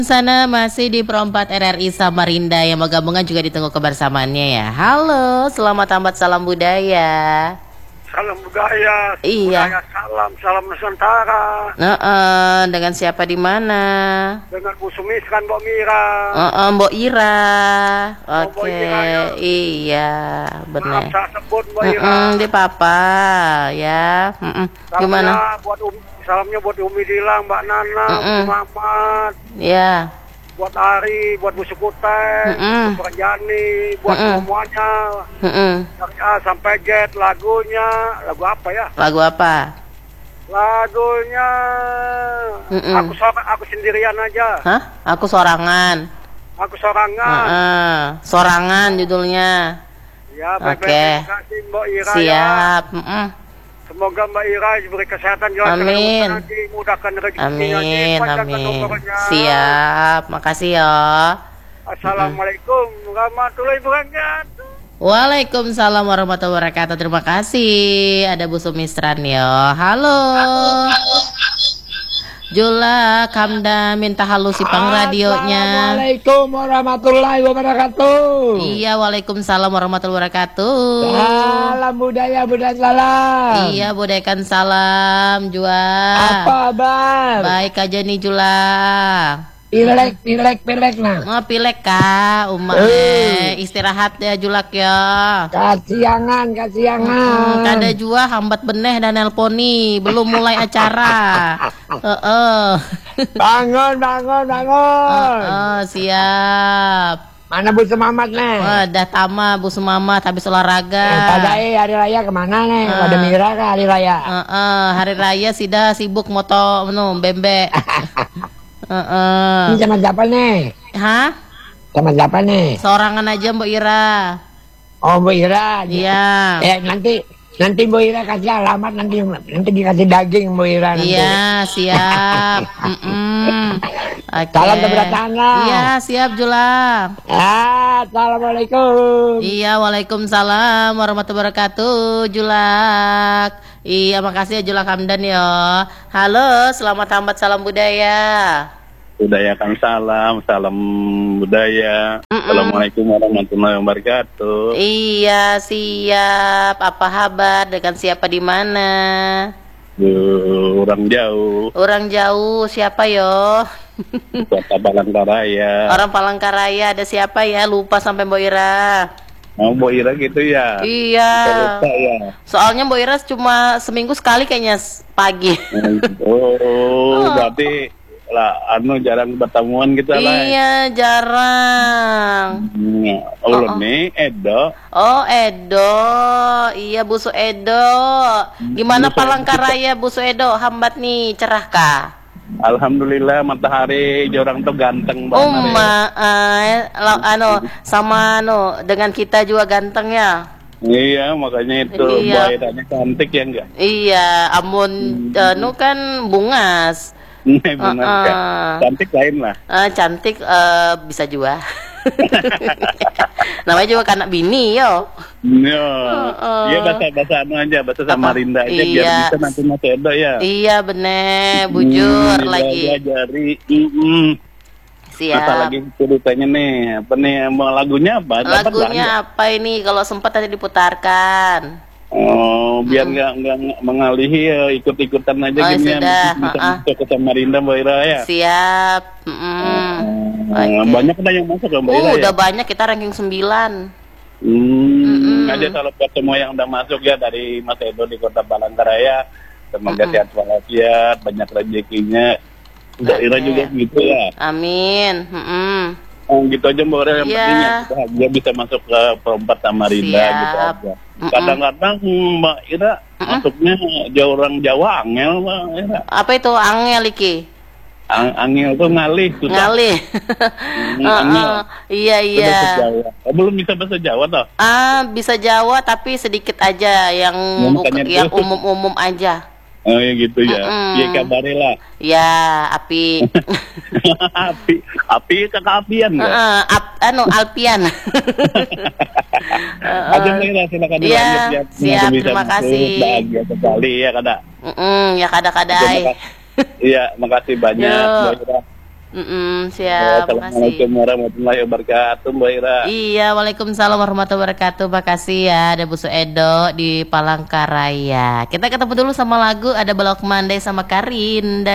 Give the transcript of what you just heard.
Sana masih di Perempat RRI Samarinda yang menggabungkan juga ditunggu kebersamaannya ya. Halo, selamat tambat salam budaya. Salam budaya, Iya. budaya salam Nusantara. Dengan siapa di mana? Dengan Bu Sumis kan Mbak Mira. Mbok Ira. Mbok Oke, Ira, ya. Iya, Maaf benar. saya sebut Mbak Ira. Di papa, ya. Gimana? Salamnya buat Umi Dilang, Mbak Nana, Bu Mamat, Ya. buat Ari, buat Bu Sukuten, Bu Jani, buat semuanya. Dari A sampai Z, lagunya, lagu apa ya? Lagu apa? Lagunya aku sendirian aja. Hah? Aku sorangan. Aku sorangan. Sorangan judulnya. Ya, Oke. terima kasih Mbak Ira. Siap. Ya. Semoga Mbak Ira diberi kesehatan, Amin. mudahkan rezekinya, Amin. panjangkan umurnya. Siap. Makasih ya. Assalamualaikum warahmatullahi wabarakatuh. Waalaikumsalam warahmatullahi wabarakatuh. Terima kasih. Ada Bu Sumistran ya. Halo. Jula Kamda minta halus sipang radionya. Assalamualaikum warahmatullahi wabarakatuh. Iya, waalaikumsalam warahmatullahi wabarakatuh. Salam budaya salam. Iya, budaykan salam Jua. Apa kabar? Baik aja nih Jula. Pilek nah. Mau pilek ka, istirahat ya Julak ya. Kasiangan. Kada jua hambat beneh dan nelponi, belum mulai acara. Bangun. Siap. Mana Bu Semamat nih? Dah tama Bu Sumamat habis olahraga. Pada hari raya kemana nih? Pada Mira ke hari raya. Hari raya sida sibuk moto bembe. Ini sama siapa nih? Hah? Sama siapa nih? Sorangan aja Mbak Ira. Oh Bu Ira. Iya. Nanti Bu Ira kasih alamat, nanti dikasih daging Bu Ira nanti. Iya, siap. Okay. Salam keberatan lah. Iya, siap Jula. Assalamualaikum. Iya, waalaikumsalam warahmatullahi wabarakatuh Julak. Iya, makasih ya Julak Hamdan ya. Halo, selamat tambat salam budaya. Budayakan salam budaya. Assalamualaikum warahmatullahi wabarakatuh. Iya, siap. Apa kabar? Dengan siapa di mana? Orang jauh. Orang jauh, siapa yo? Kota Palangkaraya. Orang Palangkaraya, ada siapa ya? Lupa sampai Mbak Ira. Oh, Mbak Ira gitu ya? Iya. Lupa ya. Soalnya Mbak Ira cuma seminggu sekali kayaknya pagi. Berarti lah jarang bertemuan kita lah. Iya, jarang. Nih Edo. Oh, Edo. Iya, Busu Edo. Gimana Palangkaraya Busu Edo? Hambat nih, cerah kah? Alhamdulillah, matahari jorang tuh ganteng banget. Sama dengan kita juga ganteng ya. Iya, makanya itu bayirannya cantik ya enggak? Iya, amun kan bungas. Cantik lain lah. Cantik bisa juga. Namanya juga kanak bini yo. Iya, bahasa aja, bahasa Samarinda aja biar bisa nanti Mas Edo ya. Iya bener, bujur lagi. Diajari. Siap. Masa lagi ceritanya nih, apa nih lagunya apa? Lagunya apa ini? Kalau sempat tadi diputarkan. Oh, biar nggak mengalihi ya, ikut-ikutan aja gini sudah. Bisa ke Samarinda Mbak Ira ya. Siap. Banyak ada yang masuk Mbak Ira ya. Udah banyak, kita ranking 9. Aja kalau buat semua yang udah masuk ya dari Mas Edo di Kota Palangkaraya, semoga sehat walafiat, banyak rezekinya. Mbak Ira juga gitu ya. Amin. Gitu aja Mbak Ira, yang penting dia bisa masuk ke Perempat Samarinda gitu aja. Kadang-kadang Mbak Ira masuknya orang Jawa angel Mbak Ira. Apa itu angel iki? Angel tuh ngalih, susah. Ngalih. Iya. Belum bisa bahasa Jawa toh? Bisa Jawa tapi sedikit aja yang umum-umum aja. Oh ya gitu ya. Iya kabarnya lah. Ya, api. api kekapian ya. Alpian. Aja Mbak, silakan dilanjut ya. Siap, terima kasih. Bahagia sekali ya kada. Ya kada-kada. Iya, makasih banyak. Siap. Assalamualaikum warahmatullahi wabarakatuh, Mbak Ira. Iya, waalaikumsalam warahmatullahi wabarakatuh. Makasih ya, ada Bu Edo di Palangkaraya. Kita ketemu dulu sama lagu, ada Balok Mandai sama Karinda.